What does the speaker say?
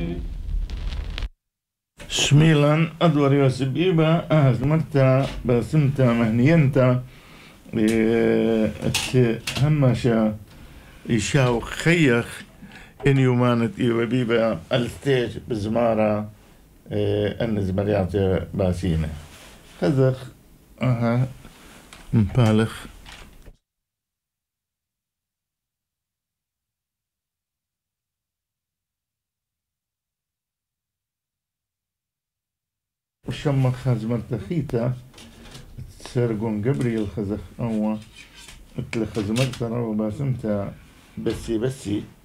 شميلا أدور يوسف إيبا مرتا باسمتا مهنينتا همشا يشاو خيخ إن يومانت إيبا بيبا الستيج بزمارة النزبريات باسينة خزخ مبالغ وشما خاز مرتخيتا سرقون قبري الخزخ أو مثل خز مرتنا وباسمتا بسي